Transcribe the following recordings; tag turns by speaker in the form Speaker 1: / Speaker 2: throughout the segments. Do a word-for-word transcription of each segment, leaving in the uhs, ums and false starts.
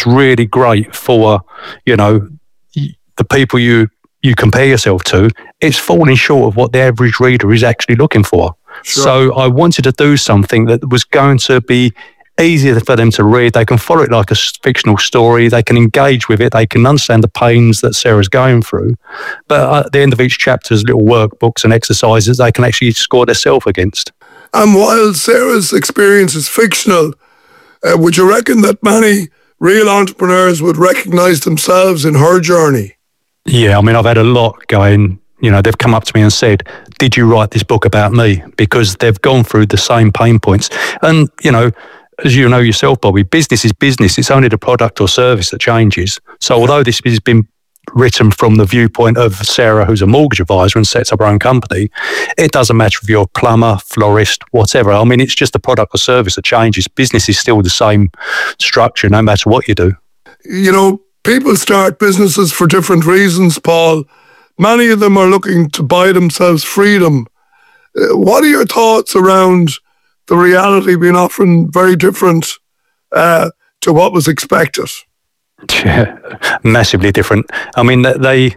Speaker 1: that's really great for, you know, the people you, you compare yourself to, it's falling short of what the average reader is actually looking for. Sure. So I wanted to do something that was going to be easier for them to read. They can follow it like a fictional story. They can engage with it. They can understand the pains that Sarah's going through. But at the end of each chapter, there's little workbooks and exercises they can actually score themselves against.
Speaker 2: And while Sarah's experience is fictional, uh, would you reckon that many real entrepreneurs would recognise themselves in her journey?
Speaker 1: Yeah, I mean, I've had a lot going. You know, they've come up to me and said, did you write this book about me? Because they've gone through the same pain points. And, you know, as you know yourself, Bobby, business is business. It's only the product or service that changes. So although this has been written from the viewpoint of Sarah, who's a mortgage advisor and sets up her own company, it doesn't matter if you're a plumber, florist, whatever. I mean, it's just the product or service that changes. Business is still the same structure, no matter what you do.
Speaker 2: You know, people start businesses for different reasons, Paul. Many of them are looking to buy themselves freedom. Uh, what are your thoughts around the reality being often very different uh, to what was expected?
Speaker 1: Yeah, massively different. I mean, they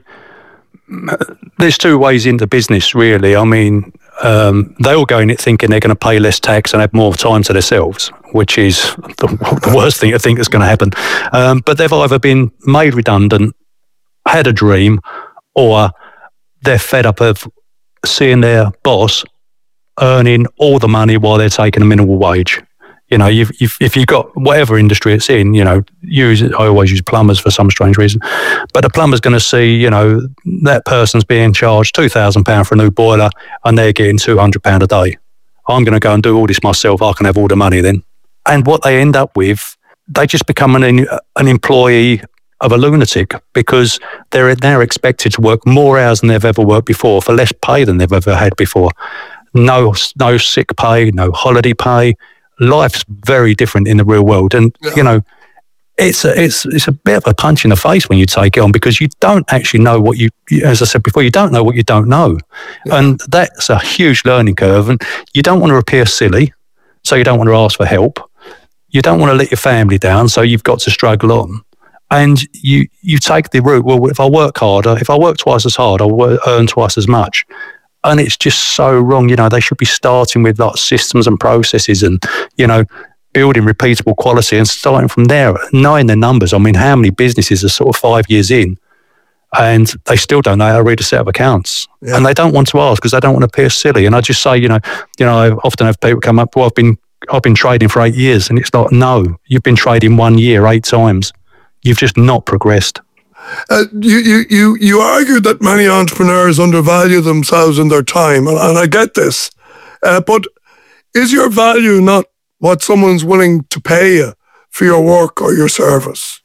Speaker 1: there's two ways into business, really. I mean, um, they all go in it thinking they're going to pay less tax and have more time to themselves, which is the, the worst thing I think is going to happen. Um, but they've either been made redundant, had a dream, or they're fed up of seeing their boss earning all the money while they're taking a minimal wage. You know, you've, you've, if you've got whatever industry it's in, you know, use I always use plumbers for some strange reason, but a plumber's going to see, you know, that person's being charged two thousand pounds for a new boiler and they're getting two hundred pounds a day. I'm going to go and do all this myself. I can have all the money then. And what they end up with, they just become an, an employee of a lunatic because they're now expected to work more hours than they've ever worked before for less pay than they've ever had before. No, no sick pay, no holiday pay. Life's very different in the real world, and yeah. you know, it's a, it's it's a bit of a punch in the face when you take it on because you don't actually know what you, as I said before, you don't know what you don't know, yeah. and that's a huge learning curve. And you don't want to appear silly, so you don't want to ask for help. You don't want to let your family down, so you've got to struggle on. And you you take the route, well, if I work harder, if I work twice as hard, I'll earn twice as much. And it's just so wrong. You know, they should be starting with like systems and processes and, you know, building repeatable quality and starting from there, knowing their numbers. I mean, how many businesses are sort of five years in and they still don't know how to read a set of accounts. Yeah. And they don't want to ask because they don't want to appear silly. And I just say, you know, you know, I often have people come up, well, I've been, I've been trading for eight years. And it's like, no, you've been trading one year, eight times. You've just not progressed.
Speaker 2: Uh, you, you, you, you argue that many entrepreneurs undervalue themselves and their time, and, and I get this. Uh, but is your value not what someone's willing to pay you for your work or your service?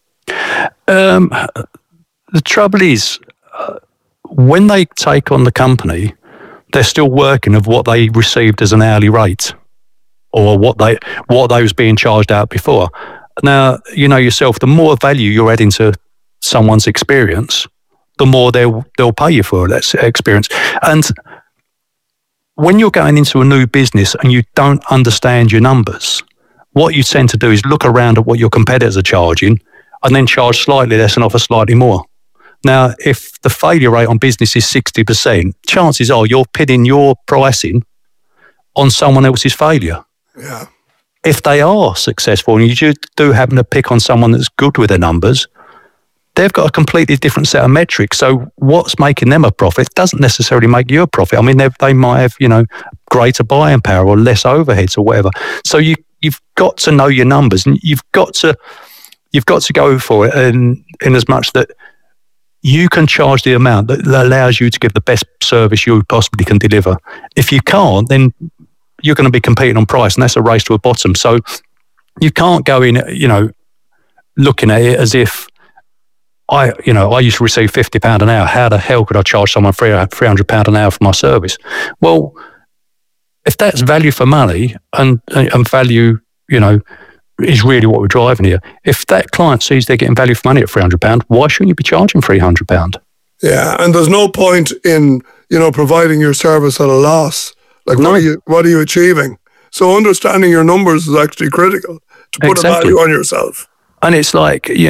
Speaker 1: Um, the trouble is, uh, when they take on the company, they're still working of what they received as an hourly rate or what they what they was being charged out before. Now, you know yourself, the more value you're adding to someone's experience, the more they'll they'll pay you for that experience. And when you're going into a new business and you don't understand your numbers, what you tend to do is look around at what your competitors are charging and then charge slightly less and offer slightly more. Now, if the failure rate on business is sixty percent, chances are you're pitting your pricing on someone else's failure.
Speaker 2: Yeah.
Speaker 1: If they are successful and you do happen to pick on someone that's good with their numbers, they've got a completely different set of metrics. So what's making them a profit doesn't necessarily make you a profit. I mean, they might have, you know, greater buying power or less overheads or whatever. So you, you've got to know your numbers and you've got to, you've got to go for it in, in as much that you can charge the amount that allows you to give the best service you possibly can deliver. If you can't, then you're going to be competing on price and that's a race to a bottom. So you can't go in, you know, looking at it as if, I, you know, I used to receive fifty pounds an hour. How the hell could I charge someone three hundred pounds an hour for my service? Well, if that's value for money and, and value, you know, is really what we're driving here. If that client sees they're getting value for money at three hundred pounds, why shouldn't you be charging three hundred pounds?
Speaker 2: Yeah, and there's no point in, you know, providing your service at a loss. Like, no. what are you, what are you achieving? So understanding your numbers is actually critical to put exactly. a value on yourself.
Speaker 1: And it's like, you